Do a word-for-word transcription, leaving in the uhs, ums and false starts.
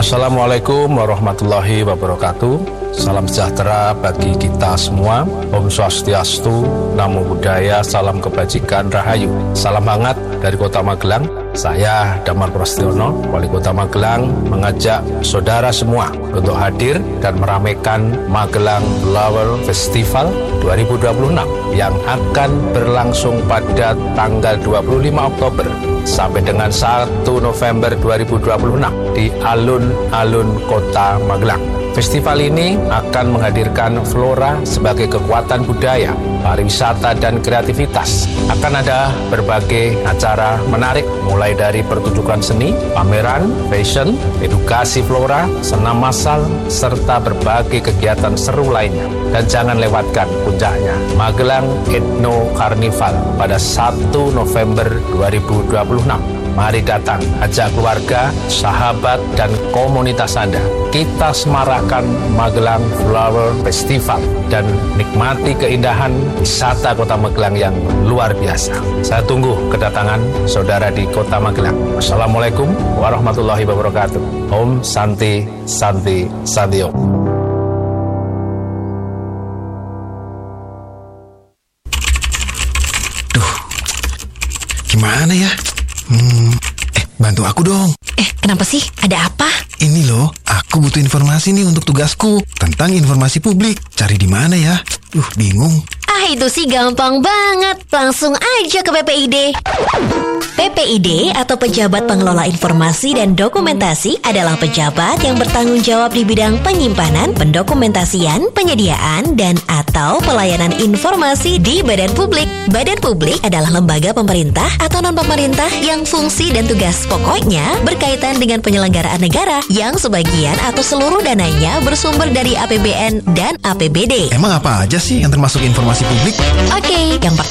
Assalamualaikum warahmatullahi wabarakatuh. Salam sejahtera bagi kita semua. Om Swastiastu, Namo Buddhaya, salam kebajikan, rahayu. Salam hangat dari Kota Magelang. Saya Damar Prastiono, Wali Kota Magelang, mengajak saudara semua untuk hadir dan meramaikan Magelang Flower Festival dua ribu dua puluh enam yang akan berlangsung pada tanggal dua puluh lima Oktober sampai dengan satu November dua ribu dua puluh enam di alun-alun Kota Magelang. Festival ini akan menghadirkan flora sebagai kekuatan budaya, pariwisata, dan kreativitas. Akan ada berbagai acara menarik, mulai dari pertunjukan seni, pameran, fashion, edukasi flora, senam massal, serta berbagai kegiatan seru lainnya. Dan jangan lewatkan puncaknya, Magelang Ethno Carnival pada satu November dua ribu dua puluh enam. Mari datang, ajak keluarga, sahabat, dan komunitas Anda. Kita semarakan Magelang Flower Festival dan nikmati keindahan wisata Kota Magelang yang luar biasa. Saya tunggu kedatangan saudara di Kota Magelang. Wassalamualaikum warahmatullahi wabarakatuh. Om Santi Santi Santi Om. Duh, gimana ya? Hmm, eh bantu aku dong. Eh, kenapa sih? Ada apa? Ini loh, aku butuh informasi nih untuk tugasku tentang informasi publik. Cari di mana ya? Uh, bingung. Ah, itu sih gampang banget. Langsung aja ke P P I D. P P I D atau Pejabat Pengelola Informasi dan Dokumentasi adalah pejabat yang bertanggung jawab di bidang penyimpanan, pendokumentasian, penyediaan, dan atau pelayanan informasi di badan publik. Badan publik adalah lembaga pemerintah atau non-pemerintah yang fungsi dan tugas pokoknya berkaitan dengan penyelenggaraan negara yang sebagian atau seluruh dananya bersumber dari A P B N dan A P B D. Emang apa aja sih yang termasuk informasi publik? Oke, yang pertama